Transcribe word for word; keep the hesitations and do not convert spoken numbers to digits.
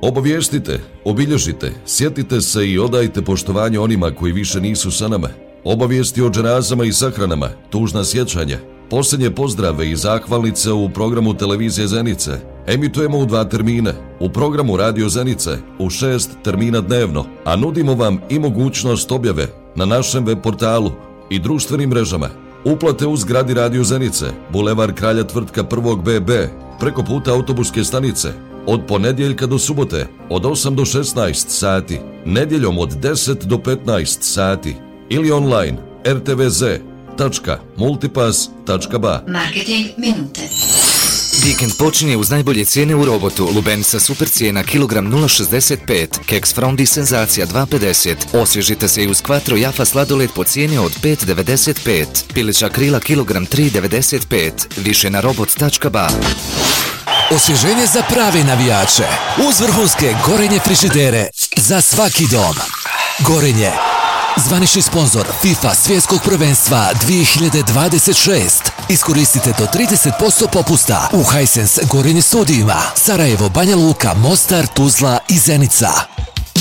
Obavijestite, obilježite, sjetite se i odajte poštovanje onima koji više nisu sa nama. Obavijesti o dženazama i sahranama, tužna sjećanja, posljednje pozdrave i zahvalnice u programu televizije Zenice. Emitujemo u dva termina, u programu Radio Zenice u šest termina dnevno, a nudimo vam i mogućnost objave na našem web portalu i društvenim mrežama. Uplate u zgradi Radio Zenice, Bulevar Kralja Tvrtka prvog B B, preko puta autobuske stanice, od ponedjeljka do subote, od osam do šesnaest sati, nedjeljom od deset do petnaest sati, ili online r t v z tačka multipass tačka b a. Marketing minute. Vikend počinje uz najbolje cijene u Robotu. Lubenica super cijena kilogram nula šezdeset pet, keks Frondi senzacija dva pedeset. Osvježite se i uz Quattro Jaffa sladoled po cijeni od pet devedeset pet. Pilića krila kilogram tri devedeset pet. Više na robot tačka b a. Osvježenje za prave navijače. Uz vrhunske Gorenje frižidere za svaki dom. Gorenje, zvanični sponzor FIFA svjetskog prvenstva dvije hiljade dvadeset šest. Iskoristite do trideset posto popusta u Hisense Gorenje studijima Sarajevo, Banja Luka, Mostar, Tuzla i Zenica.